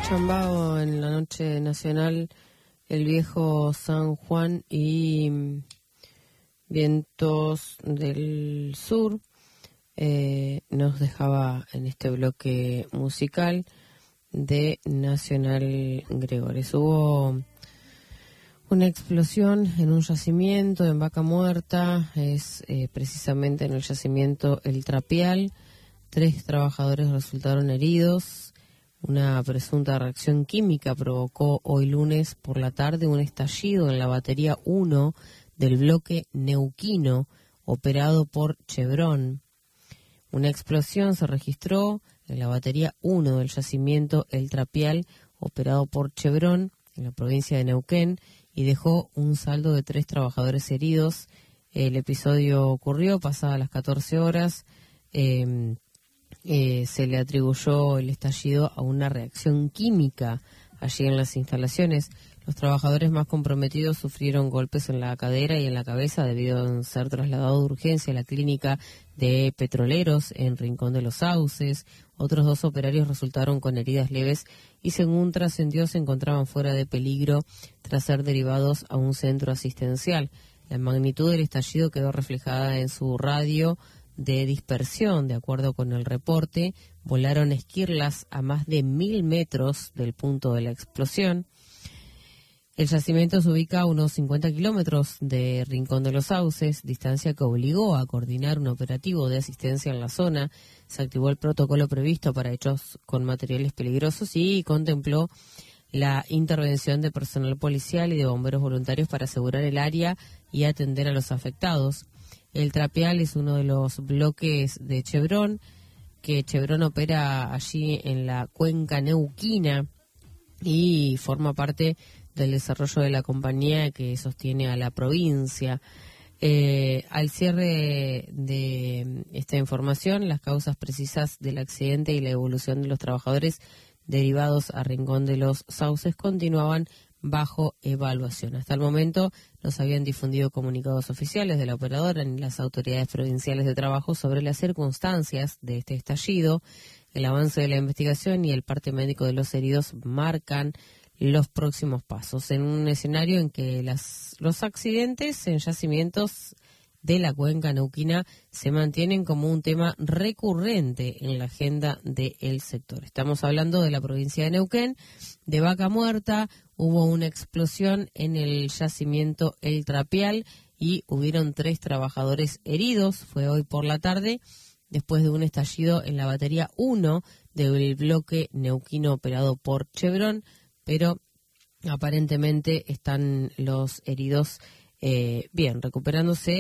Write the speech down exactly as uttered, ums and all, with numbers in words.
Chambao en la noche nacional, el viejo San Juan y vientos del sur eh, nos dejaba en este bloque musical de Nacional Gregores. Hubo una explosión en un yacimiento en Vaca Muerta, es eh, precisamente en el yacimiento El Trapial. Tres trabajadores resultaron heridos. Una presunta reacción química provocó hoy lunes por la tarde un estallido en la batería uno del bloque neuquino operado por Chevron. Una explosión se registró en la batería uno del yacimiento El Trapial operado por Chevron en la provincia de Neuquén y dejó un saldo de tres trabajadores heridos. El episodio ocurrió pasadas las catorce horas. Eh, Eh, se le atribuyó el estallido a una reacción química allí en las instalaciones. Los trabajadores más comprometidos sufrieron golpes en la cadera y en la cabeza debido a ser trasladados de urgencia a la clínica de petroleros en Rincón de los Sauces. Otros dos operarios resultaron con heridas leves y, según trascendió, se encontraban fuera de peligro tras ser derivados a un centro asistencial. La magnitud del estallido quedó reflejada en su radio de dispersión. De acuerdo con el reporte, volaron esquirlas a más de mil metros del punto de la explosión. El yacimiento se ubica a unos cincuenta kilómetros de Rincón de los Sauces, distancia que obligó a coordinar un operativo de asistencia en la zona. Se activó el protocolo previsto para hechos con materiales peligrosos y contempló la intervención de personal policial y de bomberos voluntarios para asegurar el área y atender a los afectados. El Trapial es uno de los bloques de Chevron, que Chevron opera allí en la cuenca neuquina y forma parte del desarrollo de la compañía que sostiene a la provincia. Eh, al cierre de esta información, las causas precisas del accidente y la evolución de los trabajadores derivados a Rincón de los Sauces continuaban bajo evaluación. Hasta el momento no se habían difundido comunicados oficiales de la operadora ni las autoridades provinciales de trabajo sobre las circunstancias de este estallido. El avance de la investigación y el parte médico de los heridos marcan los próximos pasos en un escenario en que las, los accidentes en yacimientos de la cuenca neuquina se mantienen como un tema recurrente en la agenda del sector. Estamos hablando de la provincia de Neuquén, de Vaca Muerta. Hubo una explosión en el yacimiento El Trapial y hubieron tres trabajadores heridos. Fue hoy por la tarde, después de un estallido en la batería uno del bloque neuquino operado por Chevron, pero aparentemente están los heridos eh, bien, recuperándose.